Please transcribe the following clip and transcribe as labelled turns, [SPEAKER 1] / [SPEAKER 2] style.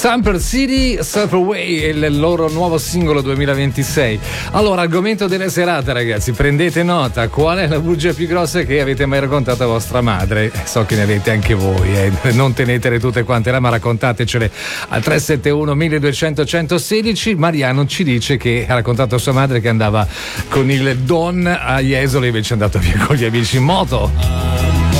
[SPEAKER 1] Samper City, Superway è il loro nuovo singolo 2026. Allora, argomento della serata, ragazzi, prendete nota: qual è la bugia più grossa che avete mai raccontato a vostra madre? So che ne avete anche voi, non tenetele tutte quante là, ma raccontatecele al 371 1200 116. Mariano ci dice che ha raccontato a sua madre che andava con il Don a Jesolo, invece è andato via con gli amici in moto.